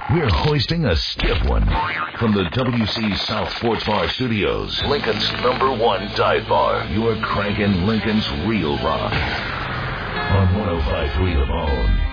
We're hoisting a stiff one from the WC South Sports Bar Studios. Lincoln's #1 dive bar. You're cranking Lincoln's real rock on 105.3 The Bone.